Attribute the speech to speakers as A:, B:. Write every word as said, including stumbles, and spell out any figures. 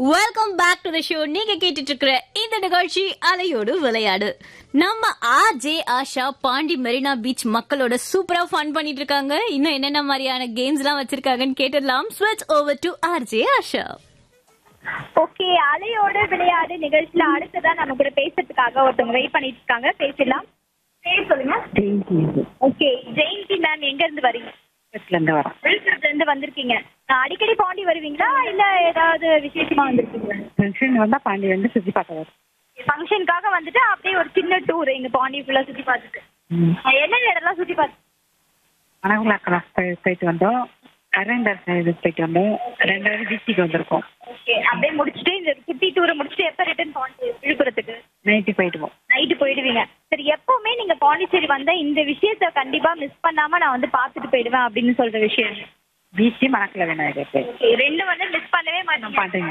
A: Welcome back to the show. நீங்க கேட்டுட்டு இருக்கிற இந்த நிகழ்ச்சி அலையோடு விளையாடு. நம்ம ஆர்ஜே ஆஷா பாண்டி மெரினா பீச் மக்களோட சூப்பரா ஃபன் பண்ணிட்டு இருக்காங்க. இன்னும் என்னென்ன மாதிரியான கேம்ஸ் எல்லாம் வச்சிருக்காங்கன்னு கேட்டுடலாம். ஸ்விட்ச் over to RJ Asha.
B: Okay, அலையோட விளையாடு நிகழ்ச்சியில அடுத்ததா நம்ம கூட பேசுறதுக்காக ஒருத்தவங்க வெயிட் பண்ணிட்டு இருக்காங்க. பேசலாம். பேர் சொல்லுங்க. ஓகே, ஜெயந்தி மேம் எங்க இருந்து வரீங்க? விழுப்புரத்துல இருந்து வந்திருக்கீங்க. அடிக்கடி பாண்டி வருவீங்களா இல்ல ஏதாவது விசேஷமா வந்திருக்கீங்களா?
C: ஃபங்க்ஷன் வந்தா பாண்டி வந்து சுத்தி பார்க்க வரும்.
B: ஃபங்க்ஷனுக்காக வந்துட்டு அப்படியே ஒரு சின்ன டூர் இங்க பாண்டி ஃபுல்லா சுத்தி பார்த்துட்டு என்னென்ன இடம்லாம் சுத்தி பார்த்து?
C: மணக்குளா கிராஸ் போயிட்டு வந்தோம், அரேண்டர் சைடு போயிட்டு வந்தோம், ரெண்டாவது பீச்சுக்கு வந்திருக்கோம்.
B: ஓகே, அப்படியே முடிச்சுட்டு இந்த குட்டி டூரை முடிச்சுட்டு எப்ப ரிட்டர்ன் பாண்டி விழுப்புரத்துக்கு?
C: நைட்டு போயிடுவோம்.
B: நைட்டு போயிடுவீங்க. சரி, எப்பவுமே நீங்க பாண்டிச்சேரி வந்தா இந்த விஷயத்த கண்டிப்பா மிஸ் பண்ணாம நான் வந்து பாத்துட்டு போயிடுவேன் அப்படின்னு சொல்ற விஷயம்
C: பீச்சு மணக்குள விநாயகர்.
B: ரெண்டு வந்து மிஸ் பண்ணவே மாட்டேன்.